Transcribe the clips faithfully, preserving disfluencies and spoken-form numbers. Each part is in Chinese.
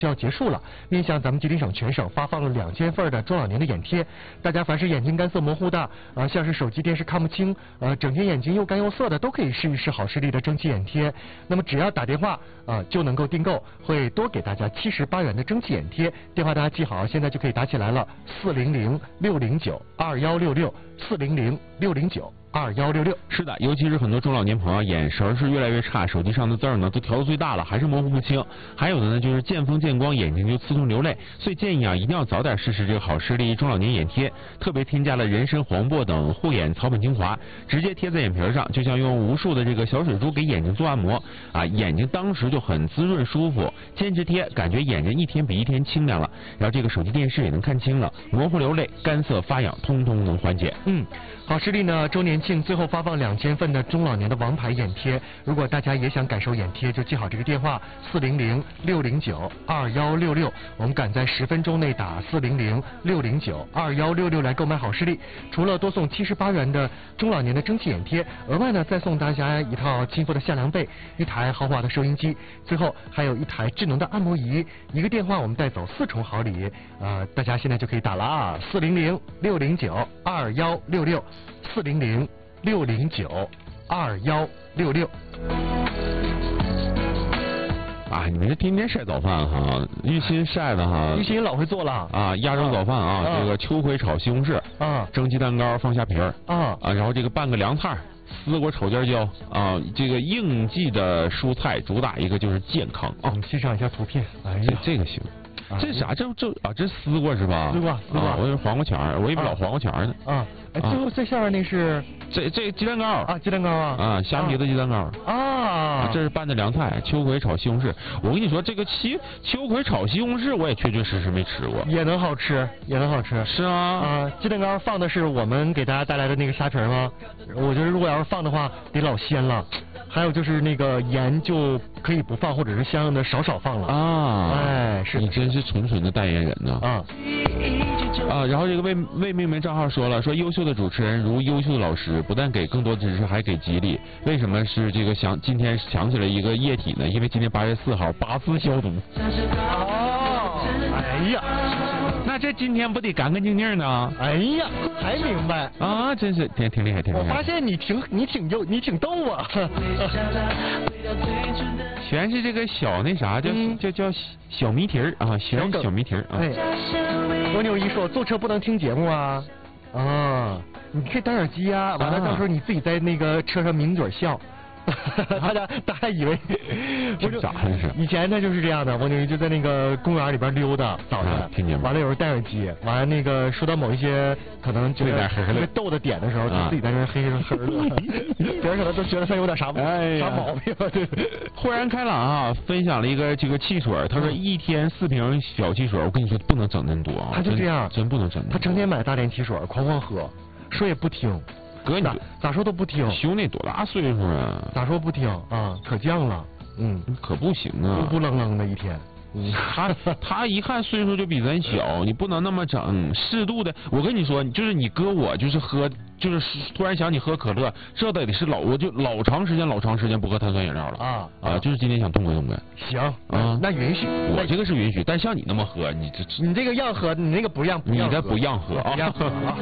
就要结束了，面向咱们吉林省全省发放了两千份的中老年的眼贴，大家凡是眼睛干涩模糊的，啊，像是手机电视看不清，呃，整天眼睛又干又涩的，都可以试一试好视力的蒸汽眼贴。那么只要打电话啊，就能够订购，会多给大家七十八元的蒸汽眼贴。电话大家记好，现在就可以打起来了，四零零六零九二幺六六，四零零六零九二幺六六。 是的，尤其是很多中老年朋友眼神是越来越差，手机上的字儿呢都调到最大了，还是模糊不清。还有的呢就是见风见光，眼睛就刺痛流泪。所以建议啊，一定要早点试试这个好视力中老年眼贴，特别添加了人参、黄柏等护眼草本精华，直接贴在眼皮上，就像用无数的这个小水珠给眼睛做按摩啊，眼睛当时就很滋润舒服。坚持贴，感觉眼睛一天比一天清亮了，然后这个手机电视也能看清了，模糊流泪、干涩发痒，通通能缓解。 嗯，好视力呢周年庆最后发放两千份的中老年的王牌眼贴，如果大家也想感受眼贴，就记好这个电话四零零六零九二幺六六，我们赶在十分钟内打四零零六零九二幺六六来购买好视力。除了多送七十八元的中老年的蒸汽眼贴，额外呢再送大家一套亲肤的夏凉被，一台豪华的收音机，最后还有一台智能的按摩仪。一个电话我们带走四重好礼，呃，大家现在就可以打了啊，四零零六零九二幺六六，四零零六零九二幺六六。 啊，你们这天天晒早饭哈，玉鑫晒的哈， 玉鑫老会做了啊，亚洲早饭啊， 啊这个秋葵炒西红柿啊， 蒸鸡蛋糕放虾皮儿啊啊，然后这个拌个凉菜，丝瓜炒尖椒啊，这个应季的蔬菜主打一个就是健康啊。 我们欣赏一下图片，哎呀， 这这个行。这啥？这这啊，这丝瓜是吧？ 丝瓜，丝瓜， 啊、我以为黄瓜钱儿，我以为老黄瓜钱儿呢。 啊，哎，最后最下面那是这这鸡蛋糕啊，鸡蛋糕啊， 啊，虾皮的鸡蛋糕啊， 这是拌的凉菜，秋葵炒西红柿。我跟你说，这个西秋葵炒西红柿，我也确确实实没吃过， 也能好吃，也能好吃。 是啊， 啊，鸡蛋糕放的是我们给大家带来的那个虾皮吗？我觉得如果要是放的话，得老鲜了。还有就是那个盐就可以不放，或者是相应的少少放了啊。 哎，是你真是纯纯的代言人呢。 啊啊，然后这个魏魏命名账号说了，说优秀的主持人如优秀的老师，不但给更多知识，还给激励。为什么是这个想今天想起了一个液体呢？因为今天八月四号八四消毒。 哦，哎呀。 那这今天不得干干净净呢？ 哎呀，还明白啊，真是挺挺厉害，挺厉害。 我发现你挺你挺有你挺逗啊！ 全是这个小那啥叫、嗯、叫叫小谜题儿啊，全是小谜题儿啊。 对，蜗牛一说坐车不能听节目啊啊，你可以戴耳机啊，完了到时候你自己在那个车上抿嘴笑。大家大家以为这咋回事？ 以前他就是这样的，蜗牛鱼就在那个公园里边溜达，早上、啊、 听见完了有时候戴耳机，完了那个说到某一些可能觉得特别逗的点的时候，就自己在那嘿嘿呵乐，别人可能都觉得他有点啥、哎、啥毛病。对， 豁然开朗啊，分享了一个这个汽水，他说一天四瓶小汽水，我跟你说不能整那么多啊， 他就这样， 真不能整。 他成天买大连汽水，狂狂喝，说也不听。 哥，你咋咋说都不听， 兄弟多大岁数啊？ 咋说不听啊？可犟了，嗯， 可不行啊， 不愣愣的一天。 嗯、他他一看岁数就比咱小，你不能那么整，适度的。我跟你说，就是你哥我就是喝，就是突然想你喝可乐，这得是老我就老长时间老长时间不喝碳酸饮料了啊啊！就是今天想痛快痛快。 行啊，那允许， 我这个是允许，但像你那么喝，你这你这个让喝，你那个不让， 你这不让喝啊。 不让喝啊。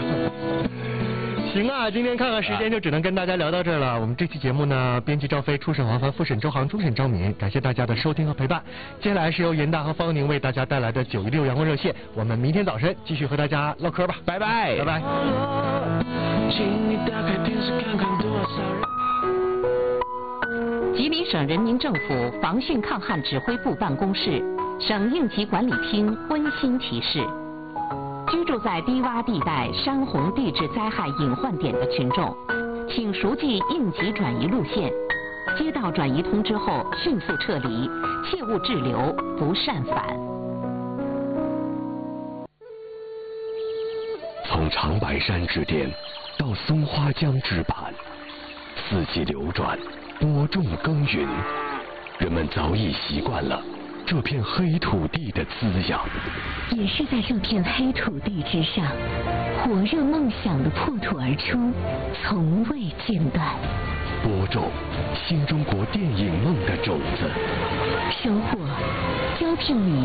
行啊，今天看看时间就只能跟大家聊到这儿了。我们这期节目呢，编辑赵飞，初审王凡，复审周航，终审张敏，感谢大家的收听和陪伴。接下来是由严大和方宁为大家带来的九一六阳光热线，我们明天早晨继续和大家唠嗑吧， 拜拜， 拜拜。 吉林省人民政府防汛抗旱指挥部办公室、省应急管理厅温馨提示。居住在低洼地带、山洪地质灾害隐患点的群众，请熟记应急转移路线，接到转移通知后迅速撤离，切勿滞留，不擅返。 从长白山之巅到松花江之畔，四季流转，播种耕耘，人们早已习惯了这片黑土地的滋养， 也是在这片黑土地之上，火热梦想的破土而出，从未间断。 播种新中国电影梦的种子， 收获招聘你